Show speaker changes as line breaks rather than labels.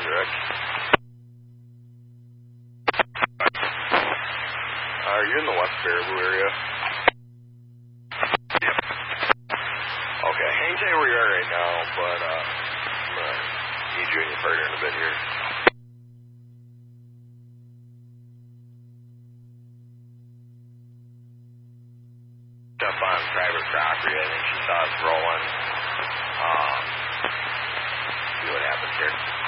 Rick. Are you in the West Baraboo area?
Yep.
Okay, hang tight where you are right now, but I'm going to need you and your partner in a bit here. Up on private property, I think she saw us rolling. See what happens here.